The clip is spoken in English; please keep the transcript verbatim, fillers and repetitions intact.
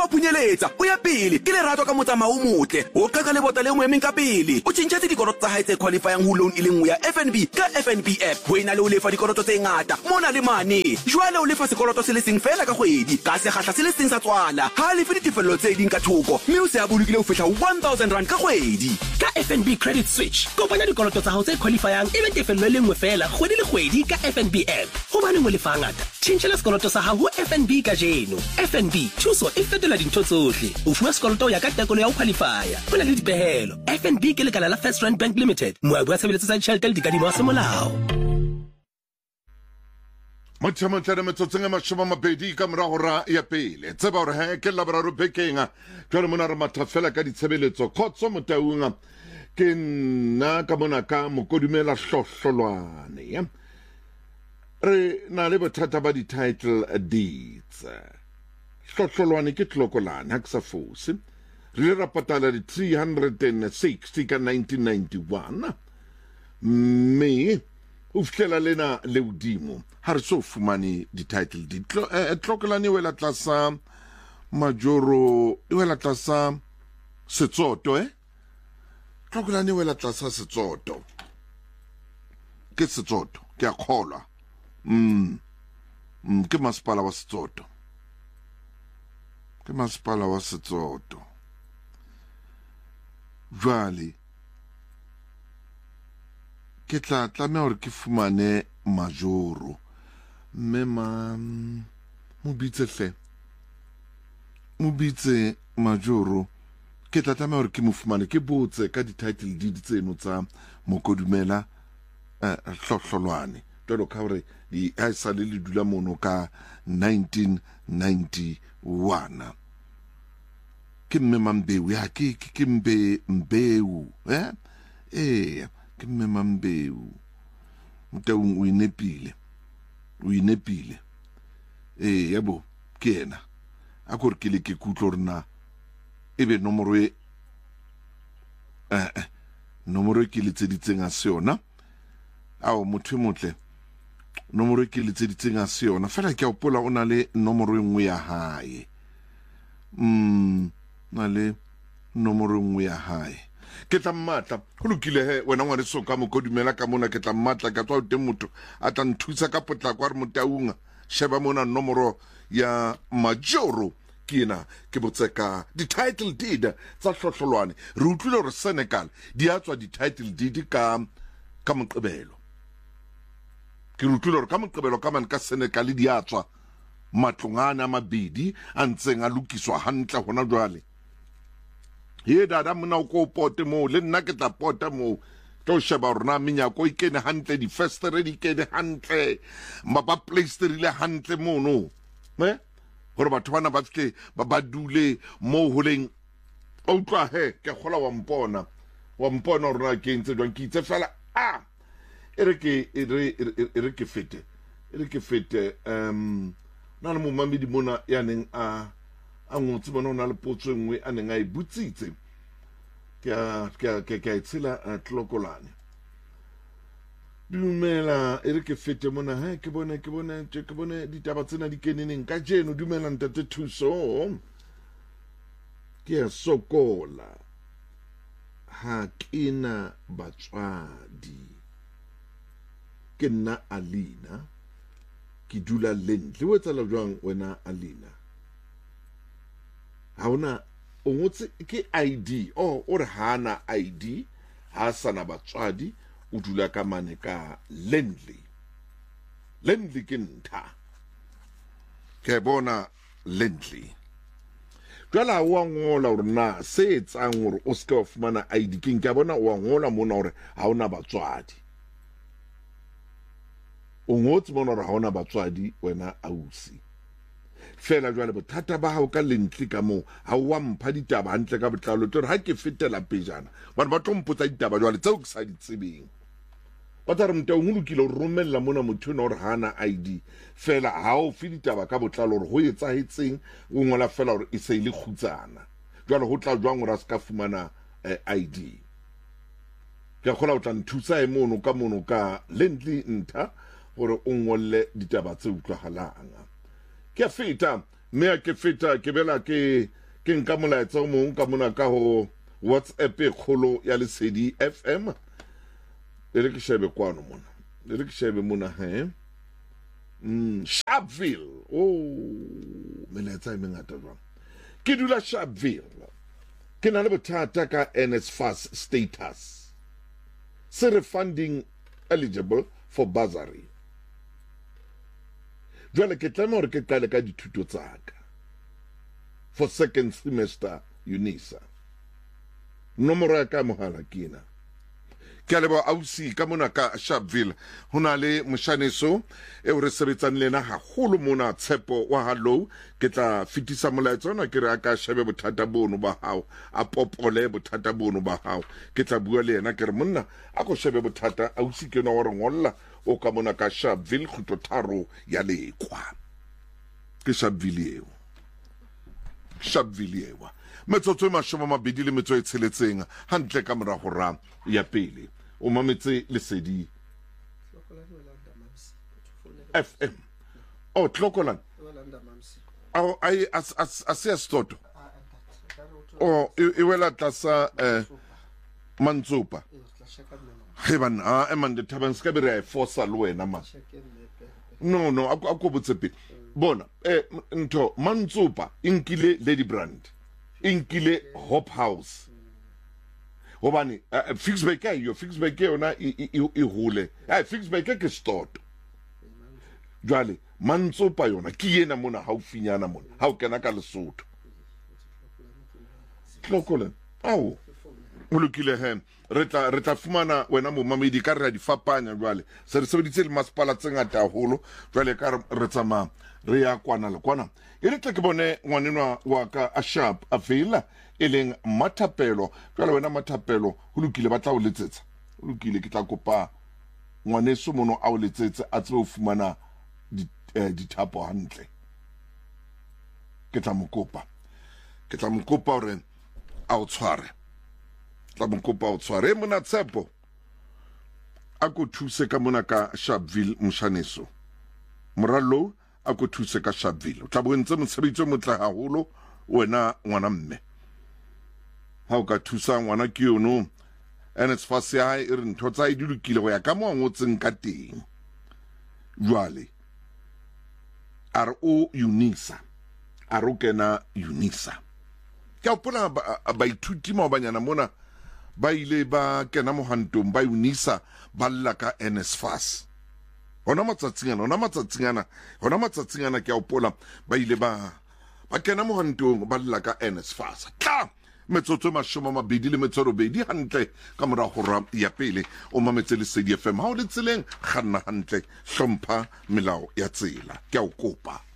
wa phunyeletsa o ya pele ke lerato ka motsamao o motle o qaka le bota le mo emeng ka pele o tshintshetse dikoloto tsa hae tse qualifying ho loan e le nngwe ya F N B ka F N B app ho ena le o lefa dikoloto tse ngata mona le mane jwale o lefa sekoloto se le seng fela ka kgwedi ka sekgahla se le seng sa tswala ha le fe ditefello tse ding ka thoko mme o se a bolokile ho fihla one thousand rand ka kgwedi ka F N B Credit Switch kopanya dikoloto tsa hao tse qualifying e be tefello le nngwe fela kgwedi le kgwedi ka F N B app ho bane mo lefa ngata tshintshela sekoloto sa hao ho F N B ka jeno F N B thuso e fetola dintho tsohle o fuwa sekoloto ya ka tekolo ya ho qualifya ho na le dipehelo F N B ke lekala la First Rand Bank Limited moabi wa tshebeletso tsa ditjhelete le dikadimo tsa molao Motho motho metsotso mashome mabedi ka mora hora ya pele tseba hore he ke la boraro bekenga jwale mona re mathafela ka ditshebeletso khotso motaunga ke nna ka mona ka mokodumela hlohlolwane ya re na le bothata ba di title deeds hlohlolwane ke tlokolane ha ke sa fose re le rapatala di three hundred sixty ka nineteen ninety-one me o fihlela lena le udimo ha re so fumane di title deed tlokolane wela tlasa majoro e wela tlasa setsoto eh tlokolane wela tlasa setsoto ke setsoto ke a kholwa mm mm ke masipala wa setsoto ke masipala wa setsoto jwale ke tla tlameha hore ke fumane majoro mme ma mo bitse hle mo bitse majoro ke tla tlameha hore ke mo fumane ke botse ka di title deed tseno tsa mokodumela hlohlolwane jwalo ka hore di a sa le le dula mono ka nineteen ninety-one ke mme Mambeu ya ke ke mbe mbeu eh eh ke mme Mambeu mtaung o inepile o inepile eh yabo ke ena a gore ke le ke kutlo rena ebe nomoro e eh nomoro ke le tseditseng a seona ao motho motle nomoro ke le tseditseng a seona fela ke a opola o na le nomoro engwe ya hae mm na le nomoro engwe ya hae ke tla mmatla go lokile he wena ngwane so ka mokodumela ka mona ke tla mmatla ka tswa teng motho a tla nthusa ka potla kwa re motaunga sheba mona nomoro ya majoro kina ke botseka di title deed tsa hlohlolwane re utlwile re Senegal di atswa di title deed ka ka moqebelo ke utlwile re ka moqebelo ka man ka Senegal di atswa matlongana mabedi a ntseng a lokiswa hantle hona jwale ye dada mona o ko pote mo le nna ke tla pota mo tlo sheba rona menyako ikene hantle di festere di kene hantle maba plasterile hantle mono me gore batho bana ba tse ba ba dule mo holeng o tla he ke khola wa mpona wa mpona rona ke ntse jwang ke itse fela ah ere ke ere ere ke fete ere ke fete um na le mo mamedi mona ya neng a a ngotse bona na le potso engwe a neng a e butsitse ke ke ke ke tsela a tlokolane dumela ere ke fete mona ha ke bona ke bona ke bona ditaba tsena di keneneng ka jeno dumela ntate thuso ke a sokola ha kena batswadi ke nna Alina ke dula Lendle o tsala jwang wena Alina ha ona o ngotse ke I D o o re hana I D ha sana batswadi o dula ka mane ka Lendle Lendle ke ntha ke bona Lendle jwala wa ngola hore na se etsang hore o ska o fumana I D ke nke bona wa ngola mona hore ha ona batswadi o ngotse mona hore ha ona batswadi wena ausi fela jwale bothata ba hao ka Lendle ka mo ha wa mpha ditaba hantle ka botlalo tore ha ke fetela pejana ba ba tlo mpotsa ditaba jwale tseo ke sa di tsebeng ba tla re mta o ngulukile o romella mona motho no hore hana I D fela ha o fi ditaba ka botlalo hore ho etsahetseng o ngola fela hore e se ile khutsana jwale ho tla jwang hore a ska fumana eh, I D ke khola o tla nthusa e mono ka mono ka Lendle ntha gore o ngolle ditaba tse utlwahalang ke a feta mme a ke feta ke bela ke ke nka molaetsa o mong ka mona ka ho WhatsApp e kgolo ya Lesedi F M e re ke shebe kwano mona e re ke shebe mona he mm Sharpeville oh melaetsa e mengata jwang ke dula Sharpeville ke na le bothata ka N S F A S status se refunding eligible for bursary jwale ke tlameha hore ke qale ka dithuto tsaka for second semester UNISA nomoro ya ka mohala kena ke a leboha ausi ka mona ka Sharpeville ho na le Moshaneso e o re sebetsang lena haholo mona Tshepo wa Hallow ke tla fitisa molaetsa ona ke re a ka shebe bothata bono ba hao a popole bothata bono ba hao ke tla bua le yena ke re monna a ko shebe bothata ausi ke no re ngolla o ka mona ka Sharpeville khutlo tharo ya lekwa ke Sharpeville eo Sharpeville eo metsotso e mashome a mabedi le metso e tsheletseng hantle ka mora hora ya pele o mametse Lesedi F M oh Tlokolan oh ai as as asia stoto oh e wela tlasa eh Mantsopa heban a emande thabang ska be re force le wena ma no no a go botsepe bona eh ntho Mantsopa inkile Lady Brand inkile Hope House hobane uh, Fixback yo Fixback yona i hole ha Fixback ke stort jwale Mantsopa yona ke yena mona haufinyana mona ha o kena ka Lesotho Tlokolan au o lokile he re tla re tla fumana wena mo mamedi ka re di fapanya jwale se re sebeditse le masepala tsengata haholo jwale ka re tsama re ya kwana le kwana e re tle ke bone ngwanenwa wa ka a Sharp a Villa e leng Mathapelo jwale wena Mathapelo ho lokile ba tla o letsetsa ho lokile ke tla kopa ngwaneso mono a o letsetse a tswe o fumana di dithapo hantle ke tla mo kopa ke tla mo kopa hore a o tshware tla mo kopa o tshware mona Tshepo a go thuse ka mona ka Sharpeville Moshaneso moralo a go thuse ka Sharpeville tla bo ntse motshebetso motla haholo wena ngwana mme ha o ka thusa ngwana ke yono N S F A S ya e re ntho tsa e dilukile go ya ka mo ngotseng ka teng jwale R O UNISA R O kena UNISA ke a pola ba ithuti mo banyana mona ba ile ba kena mohantong ba UNISA ba lla ka N S F A S hona matsatsingana hona matsatsingana hona matsatsingana ke a pola ba ile ba ba kena mohantong ba lla ka N S F A S tla metsotso mashome a mabedi le metso robedi hantle ka mora hora ya pele o mametse Lesedi F M ha o le tseleng kganna hantle hlompha melao ya tsela ke a o kopa